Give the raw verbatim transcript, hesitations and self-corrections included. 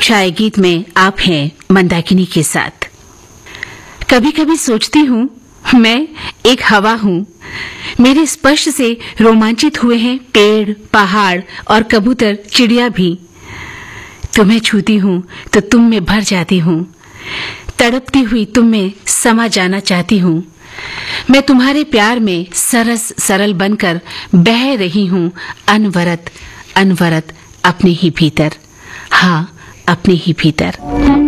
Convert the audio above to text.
छाया गीत में आप हैं मंदाकिनी के साथ। कभी कभी सोचती हूँ मैं एक हवा हूँ। मेरे स्पर्श से रोमांचित हुए हैं पेड़, पहाड़ और कबूतर, चिड़िया भी। तुम्हें छूती हूँ तो तुम में भर जाती हूँ। तड़पती हुई तुम में समा जाना चाहती हूँ। मैं तुम्हारे प्यार में सरस सरल बनकर बह रही हूँ, अनवरत अनवरत अपने ही भीतर। हाँ, अपने ही भीतर।